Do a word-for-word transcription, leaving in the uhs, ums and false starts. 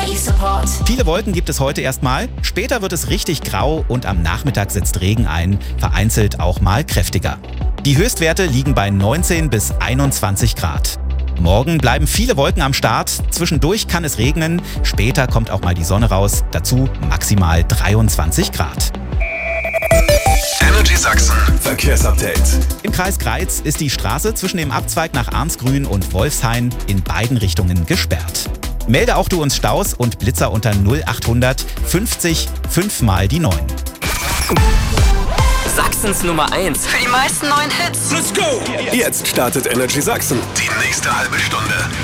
Energy Support. Viele Wolken gibt es heute erstmal. Später wird es richtig grau und am Nachmittag setzt Regen ein, vereinzelt auch mal kräftiger. Die Höchstwerte liegen bei neunzehn bis einundzwanzig Grad. Morgen bleiben viele Wolken am Start. Zwischendurch kann es regnen. Später kommt auch mal die Sonne raus. Dazu maximal dreiundzwanzig Grad. Energy Sachsen Verkehrsupdate. Im Kreis Greiz ist die Straße zwischen dem Abzweig nach Arnsgrün und Wolfshain in beiden Richtungen gesperrt. Melde auch du uns Staus und Blitzer unter null achthundert fünfzig fünf mal die neun. Sachsens Nummer eins. Für die meisten neuen Hits. Let's go! Jetzt startet Energy Sachsen. Die nächste halbe Stunde.